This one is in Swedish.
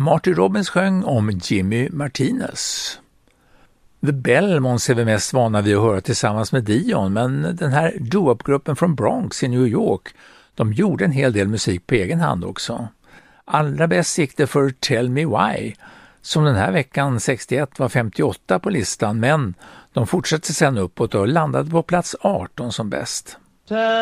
Marty Robbins sjöng om Jimmy Martinez. The Belmonts är vi mest vana vid att höra tillsammans med Dion, men den här doo-wop-gruppen från Bronx i New York, de gjorde en hel del musik på egen hand också. Allra bäst gick det för Tell Me Why, som den här veckan 61 var 58 på listan, men de fortsatte sen uppåt och landade på plats 18 som bäst.